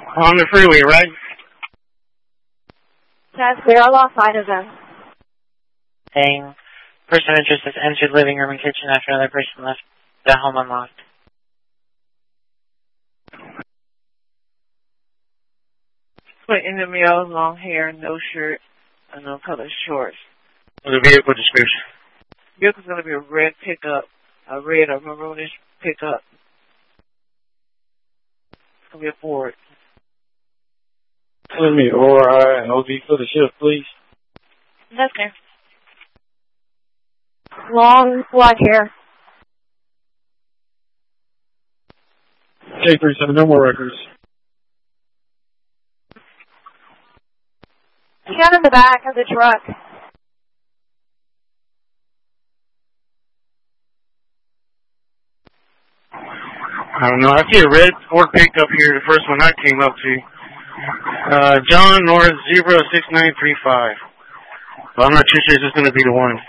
On the freeway, right? That's clear. I lost sight of them. Saying person of interest has entered living room and kitchen after another person left the home unlocked. Put in the male, long hair, no shirt, and no colored shorts. The vehicle description. Vehicle's going to be a red pickup, a red or maroonish pickup. It's going to be a Ford. Tell me ORI and OB for the shift, please. That's clear. Long black hair. K37, no more records. Got in the back of the truck. I don't know. I see a red Ford pickup here, the first one I came up to. John North 06935. But I'm not too sure this is going to be the one.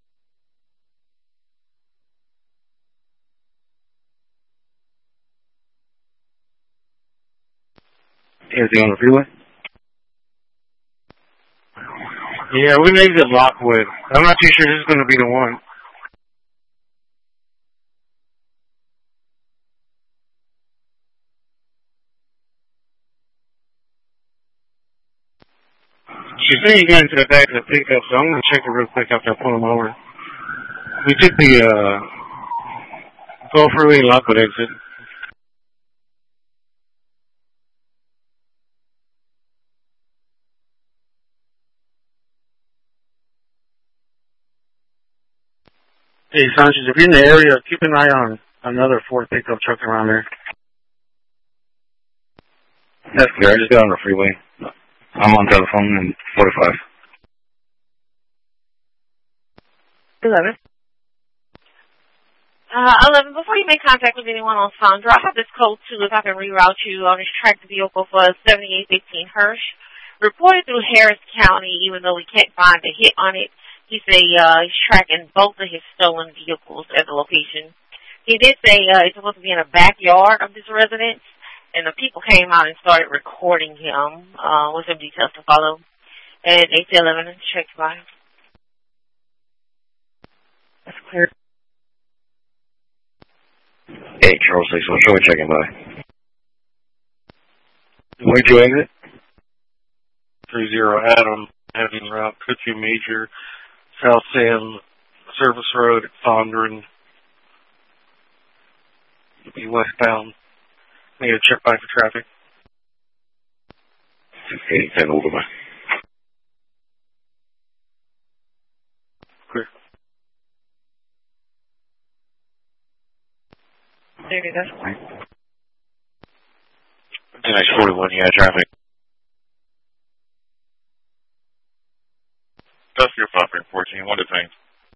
Is he on the freeway? Yeah, we named it Lockwood. I'm not too sure this is going to be the one. She's saying you got into the back of the pickup, so I'm going to check it real quick after I pull him over. We took the Gulf Freeway Lockwood exit. Hey, Sanchez, if you're in the area, keep an eye on another Ford pickup truck around there. That's clear. I just got on the freeway. I'm on telephone in 45. 11. 11, before you make contact with anyone on phone, drop out this code 2 if I can reroute you on this tracked vehicle for 7815 Hirsch. Reported through Harris County, even though we can't find a hit on it. He say he's tracking both of his stolen vehicles at the location. He did say it's supposed to be in a backyard of this residence, and the people came out and started recording him with some details to follow. And 8-11, check by. That's clear. 8 Charles 6, what show we checking by? Where'd you exit? 30 Adam, heading route, Cuckoo Major, South Sam Service Road, Fondren. Be westbound. Need to check by for traffic. 810 over by. Clear. There it is. The next 41, yeah, traffic. That's your 514. What is it?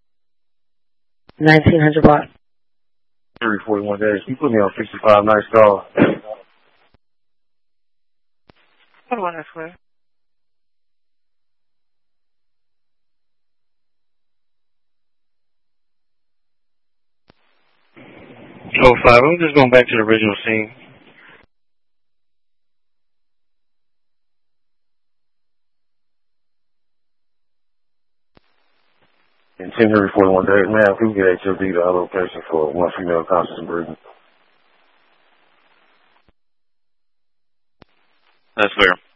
1900 watt. 341 days. You put me on 65. Nice call. 41, that's clear. Oh, 5. I'm just going back to the original scene. And 1041 days. Man, if we can get HOD to our location for one female conscious and breathing. That's clear.